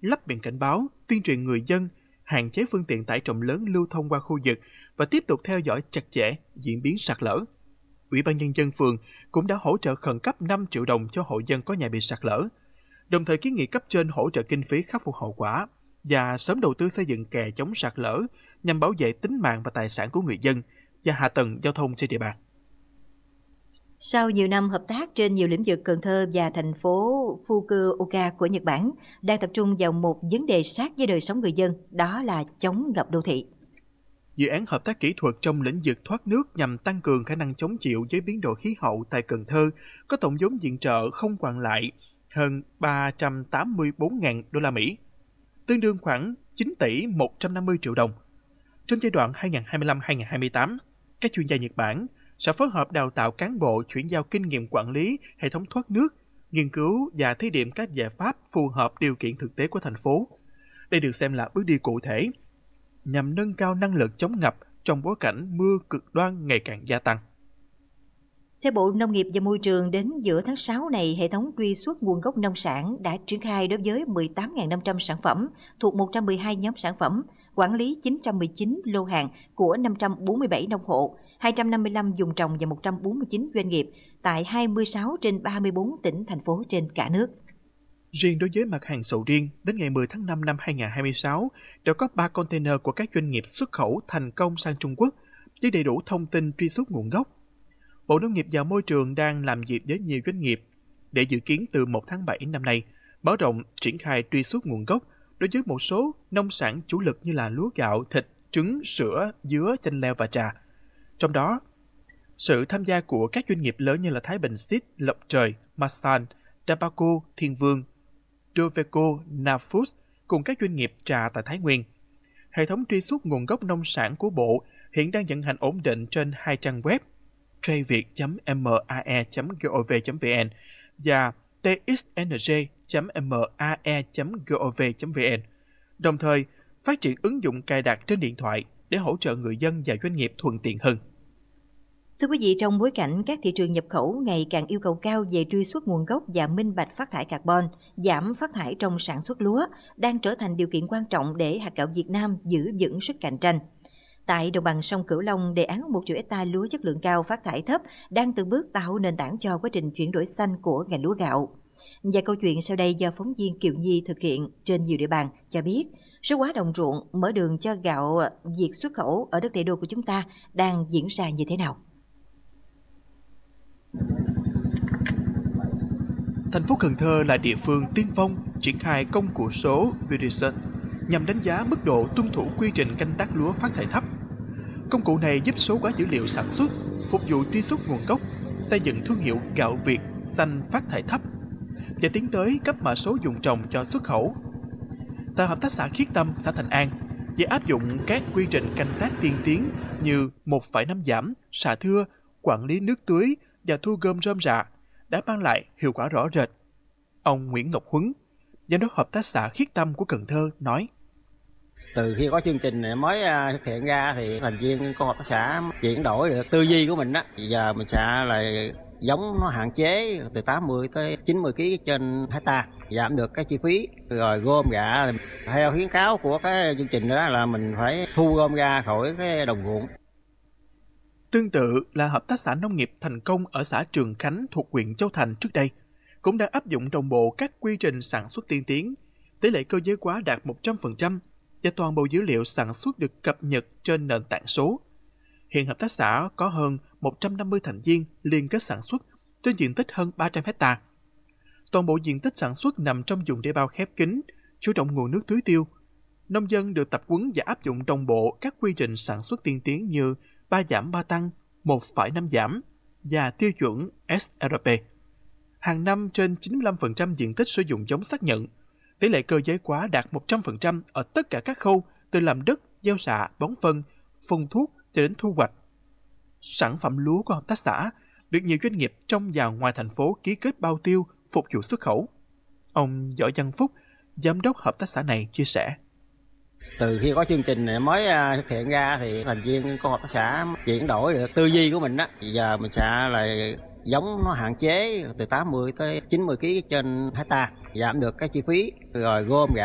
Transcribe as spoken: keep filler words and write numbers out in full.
lắp biển cảnh báo, tuyên truyền người dân, hạn chế phương tiện tải trọng lớn lưu thông qua khu vực và tiếp tục theo dõi chặt chẽ diễn biến sạt lở. Ủy ban Nhân dân phường cũng đã hỗ trợ khẩn cấp năm triệu đồng cho hộ dân có nhà bị sạt lở, đồng thời kiến nghị cấp trên hỗ trợ kinh phí khắc phục hậu quả và sớm đầu tư xây dựng kè chống sạt lở nhằm bảo vệ tính mạng và tài sản của người dân và hạ tầng giao thông trên địa bàn. Sau nhiều năm hợp tác trên nhiều lĩnh vực, Cần Thơ và thành phố Fukuoka của Nhật Bản đang tập trung vào một vấn đề sát với đời sống người dân, đó là chống ngập đô thị. Dự án hợp tác kỹ thuật trong lĩnh vực thoát nước nhằm tăng cường khả năng chống chịu với biến đổi khí hậu tại Cần Thơ có tổng vốn viện trợ không hoàn lại hơn ba trăm tám mươi bốn nghìn đô la Mỹ, tương đương khoảng chín tỷ một trăm năm mươi triệu đồng. Trong giai đoạn hai nghìn không trăm hai mươi lăm đến hai nghìn không trăm hai mươi tám, các chuyên gia Nhật Bản sẽ phối hợp đào tạo cán bộ chuyển giao kinh nghiệm quản lý hệ thống thoát nước, nghiên cứu và thí điểm các giải pháp phù hợp điều kiện thực tế của thành phố. Đây được xem là bước đi cụ thể nhằm nâng cao năng lực chống ngập trong bối cảnh mưa cực đoan ngày càng gia tăng. Theo Bộ Nông nghiệp và Môi trường, đến giữa tháng sáu này, hệ thống truy xuất nguồn gốc nông sản đã triển khai đối với mười tám nghìn năm trăm sản phẩm thuộc một trăm mười hai nhóm sản phẩm, quản lý chín trăm mười chín lô hàng của năm trăm bốn mươi bảy nông hộ, hai trăm năm mươi lăm vùng trồng và một trăm bốn mươi chín doanh nghiệp tại hai mươi sáu trên ba mươi bốn tỉnh, thành phố trên cả nước. Riêng đối với mặt hàng sầu riêng, đến ngày mười tháng năm năm hai nghìn không trăm hai mươi sáu, đã có ba container của các doanh nghiệp xuất khẩu thành công sang Trung Quốc với đầy đủ thông tin truy xuất nguồn gốc. Bộ Nông nghiệp và Môi trường đang làm việc với nhiều doanh nghiệp để dự kiến từ một tháng bảy năm nay mở rộng triển khai truy xuất nguồn gốc đối với một số nông sản chủ lực như là lúa gạo, thịt, trứng, sữa, dứa, chanh leo và trà. Trong đó, sự tham gia của các doanh nghiệp lớn như là Thái Bình Seed, Lộc Trời, Masan, Dabaco, Thiên Vương, Doveco, Nafoods cùng các doanh nghiệp trà tại Thái Nguyên. Hệ thống truy xuất nguồn gốc nông sản của Bộ hiện đang vận hành ổn định trên hai trang web tradeviet chấm mae chấm gov chấm vn và txng chấm mae chấm gov chấm vn, đồng thời phát triển ứng dụng cài đặt trên điện thoại để hỗ trợ người dân và doanh nghiệp thuận tiện hơn. Thưa quý vị, trong bối cảnh các thị trường nhập khẩu ngày càng yêu cầu cao về truy xuất nguồn gốc và minh bạch phát thải carbon, giảm phát thải trong sản xuất lúa đang trở thành điều kiện quan trọng để hạt gạo Việt Nam giữ vững sức cạnh tranh. Tại đồng bằng sông Cửu Long, đề án một triệu hectare lúa chất lượng cao phát thải thấp đang từng bước tạo nền tảng cho quá trình chuyển đổi xanh của ngành lúa gạo. Và câu chuyện sau đây do phóng viên Kiều Nhi thực hiện trên nhiều địa bàn cho biết số hóa đồng ruộng mở đường cho gạo việc xuất khẩu ở đất Tây Đô của chúng ta đang diễn ra như thế nào. Thành phố Cần Thơ là địa phương tiên phong triển khai công cụ số ViDeSearch nhằm đánh giá mức độ tuân thủ quy trình canh tác lúa phát thải thấp. Công cụ này giúp số hóa dữ liệu sản xuất, phục vụ truy xuất nguồn gốc, xây dựng thương hiệu gạo Việt xanh phát thải thấp và tiến tới cấp mã số vùng trồng cho xuất khẩu. Tại hợp tác xã Khiết Tâm, xã Thành An, về áp dụng các quy trình canh tác tiên tiến như một phẩy năm giảm, xạ thưa, quản lý nước tưới và thu gom rơm rạ đã mang lại hiệu quả rõ rệt. Ông Nguyễn Ngọc Huấn, giám đốc hợp tác xã Khiết Tâm của Cần Thơ nói: Từ khi có chương trình này mới thực hiện ra thì thành viên của hợp tác xã chuyển đổi được tư duy của mình á. Giờ mình sẽ là giống nó hạn chế từ tám mươi tới chín mươi ki lô gam trên hecta, giảm được cái chi phí. Rồi gom gạ theo khuyến cáo của cái chương trình đó là mình phải thu gom ra khỏi cái đồng ruộng. Tương tự là hợp tác xã nông nghiệp thành công ở xã Trường Khánh thuộc huyện Châu Thành trước đây cũng đã áp dụng đồng bộ các quy trình sản xuất tiên tiến, tỷ lệ cơ giới hóa đạt một trăm phần trăm và toàn bộ dữ liệu sản xuất được cập nhật trên nền tảng số. Hiện hợp tác xã có hơn một trăm năm mươi thành viên liên kết sản xuất trên diện tích hơn ba trăm hectare. Toàn bộ diện tích sản xuất nằm trong vùng đê bao khép kín, chủ động nguồn nước tưới tiêu. Nông dân được tập huấn và áp dụng đồng bộ các quy trình sản xuất tiên tiến như ba giảm ba tăng, một phẩy năm giảm và tiêu chuẩn ét rờ pê. Hàng năm trên chín mươi lăm phần trăm diện tích sử dụng giống xác nhận. Tỷ lệ cơ giới hóa đạt một trăm phần trăm ở tất cả các khâu từ làm đất, gieo xạ, bón phân, phun thuốc cho đến thu hoạch. Sản phẩm lúa của hợp tác xã được nhiều doanh nghiệp trong và ngoài thành phố ký kết bao tiêu phục vụ xuất khẩu. Ông Võ Văn Phúc, giám đốc hợp tác xã này chia sẻ: Từ khi có chương trình này mới thực hiện ra thì thành viên của hợp tác xã chuyển đổi được tư duy của mình á. Giờ mình sẽ là giống nó hạn chế từ tám mươi tới chín mươi ki lô gam trên hecta, giảm được cái chi phí. Rồi gom gạ